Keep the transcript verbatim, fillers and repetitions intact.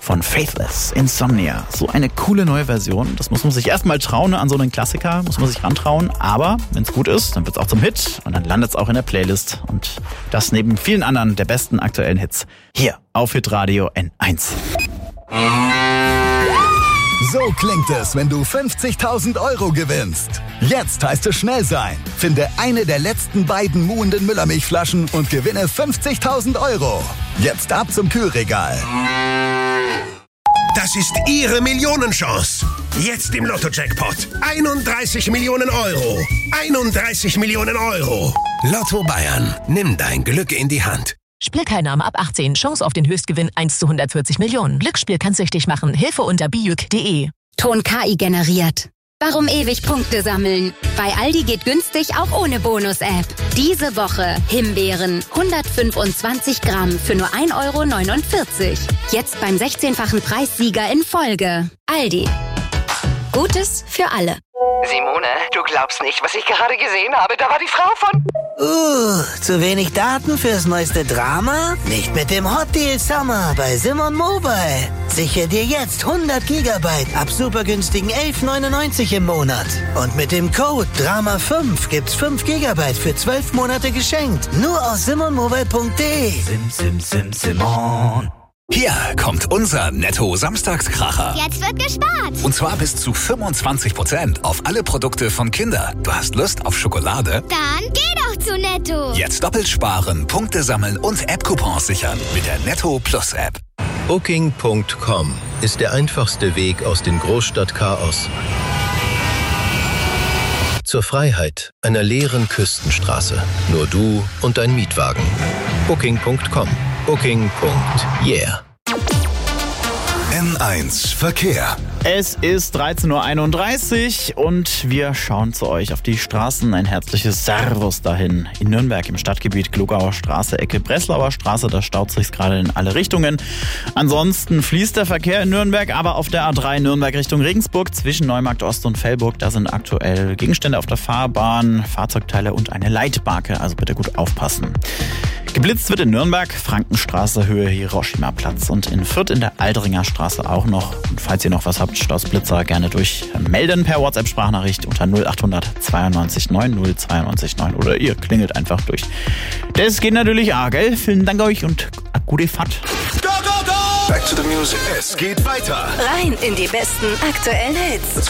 von Faithless, Insomnia. So eine coole neue Version. Das muss man sich erstmal trauen, an so einen Klassiker muss man sich rantrauen. Aber wenn es gut ist, dann wird es auch zum Hit und dann landet es auch in der Playlist. Und das neben vielen anderen der besten aktuellen Hits. Hier auf Hitradio N eins. So klingt es, wenn du fünfzigtausend Euro gewinnst. Jetzt heißt es schnell sein. Finde eine der letzten beiden muhenden Müllermilchflaschen und gewinne fünfzigtausend Euro. Jetzt ab zum Kühlregal. Das ist Ihre Millionenchance. Jetzt im Lotto-Jackpot. einunddreißig Millionen Euro. einunddreißig Millionen Euro. Lotto Bayern. Nimm dein Glück in die Hand. Spielteilnahme ab achtzehn. Chance auf den Höchstgewinn eins zu hundertvierzig Millionen. Glücksspiel kann süchtig machen. Hilfe unter bijuk punkt de. Ton K I generiert. Warum ewig Punkte sammeln? Bei Aldi geht günstig auch ohne Bonus-App. Diese Woche Himbeeren hundertfünfundzwanzig Gramm für nur ein Euro neunundvierzig. Jetzt beim sechzehnfachen Preissieger in Folge. Aldi. Gutes für alle. Simone, du glaubst nicht, was ich gerade gesehen habe. Da war die Frau von... Uh, zu wenig Daten fürs neueste Drama? Nicht mit dem Hot Deal Summer bei Simon Mobile. Sichere dir jetzt hundert Gigabyte ab super günstigen elf neunundneunzig im Monat. Und mit dem Code Drama fünf gibt's fünf Gigabyte für zwölf Monate geschenkt. Nur aus simon mobile punkt de. Sim, sim, sim, Simon. Hier kommt unser Netto-Samstagskracher. Jetzt wird gespart. Und zwar bis zu fünfundzwanzig Prozent auf alle Produkte von Kinder. Du hast Lust auf Schokolade? Dann geh doch zu Netto. Jetzt doppelt sparen, Punkte sammeln und App-Coupons sichern mit der Netto Plus App. Booking Punkt com ist der einfachste Weg aus dem Großstadtchaos zur Freiheit einer leeren Küstenstraße. Nur du und dein Mietwagen. Booking Punkt com. Booking. Yeah. N eins Verkehr. Es ist dreizehn Uhr einunddreißig und wir schauen zu euch auf die Straßen. Ein herzliches Servus dahin. In Nürnberg im Stadtgebiet Glogauer Straße, Ecke Breslauer Straße, da staut sich gerade in alle Richtungen. Ansonsten fließt der Verkehr in Nürnberg, aber auf der A drei Nürnberg Richtung Regensburg zwischen Neumarkt Ost und Fellburg, da sind aktuell Gegenstände auf der Fahrbahn, Fahrzeugteile und eine Leitbarke, also bitte gut aufpassen. Geblitzt wird in Nürnberg, Frankenstraße, Höhe Hiroshima-Platz und in Fürth in der Aldringer Straße auch noch. Und falls ihr noch was habt, Stoßblitzer gerne durch melden per WhatsApp-Sprachnachricht unter null achthundert zweiundneunzig neun null zweiundneunzig neun oder ihr klingelt einfach durch. Das geht natürlich auch, gell? Vielen Dank euch und gute Fahrt. Go, go, go! Back to the music. Es geht weiter. Rein in die besten aktuellen Hits.